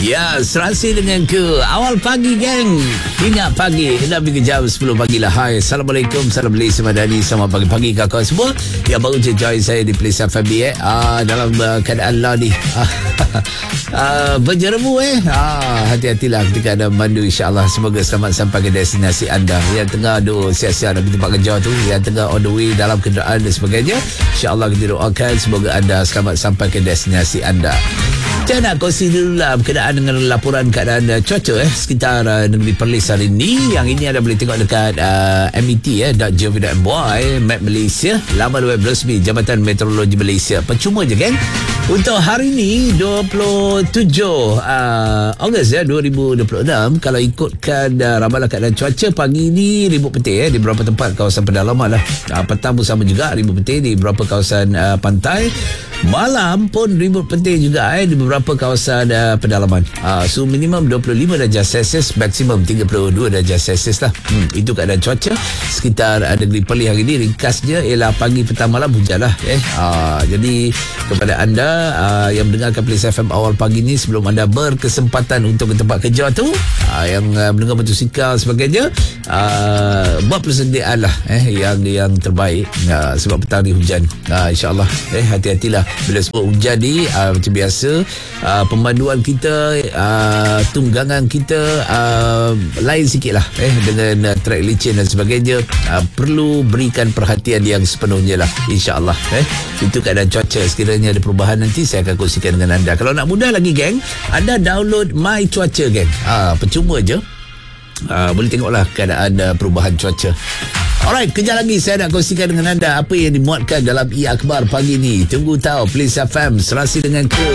Ya, serasi dengan ke awal pagi, geng. Ingat pagi, lebih ke jam 10 pagi lah. Hai, Assalamualaikum, salam Malaysia Madani. Selamat pagi-pagi kawan semua yang baru je join saya di Place FM dalam keadaan lah ni berjerebu hati-hatilah ketika anda memandu. InsyaAllah semoga selamat sampai ke destinasi anda. Yang tengah siap-siap nak pergi tempat kerja tu, yang tengah on the way dalam kenderaan dan sebagainya, InsyaAllah kita doakan semoga anda selamat sampai ke destinasi anda. Saya nak kongsi dulu lah berkenaan dengan laporan keadaan cuaca sekitar negeri Perlis hari ini. Yang ini anda boleh tengok dekat met.gov.my, Map Malaysia, laman web rasmi Jabatan Meteorologi Malaysia. Percuma je kan. Untuk hari ini 27 Ogos 2026, kalau ikutkan ramalan keadaan cuaca pagi ni ribut petir di beberapa tempat kawasan pedalaman lah. Petang pun sama juga, ribut petir di beberapa kawasan pantai. Malam pun ribut petir juga di beberapa kawasan pedalaman. Suhu minimum 25 darjah Celsius, maksimum 32 darjah Celsius lah. Itu keadaan cuaca sekitar negeri Perlis hari ini. Ringkasnya ialah pagi, petang, malam hujan lah. Jadi kepada anda yang mendengarkan Place FM awal pagi ni, sebelum anda berkesempatan untuk ke tempat kerja tu, yang mendengar motosikal sebagainya, buat persediaan lah yang terbaik, sebab petang ni hujan. InsyaAllah hati-hatilah bila sebut hujan ni. Macam biasa, pemanduan kita, tunggangan kita lain sikit lah dengan trek licin dan sebagainya. Perlu berikan perhatian yang sepenuhnya lah, InsyaAllah. Itu keadaan cuaca. Sekiranya ada perubahan nanti saya akan kongsikan dengan anda. Kalau nak mudah lagi, geng, anda download My Cuaca, geng. Percuma je. Boleh tengoklah keadaan perubahan cuaca. Alright, kejap lagi saya nak kongsikan dengan anda apa yang dimuatkan dalam E-Akhbar pagi ni. Tunggu tahu Place FM serasi dengan ke